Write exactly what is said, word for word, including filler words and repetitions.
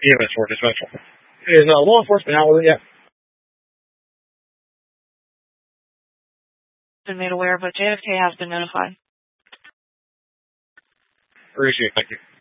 E M S for dispatch. Is uh, law enforcement out with it yet? Been made aware, but J F K has been notified. Appreciate it. Thank you.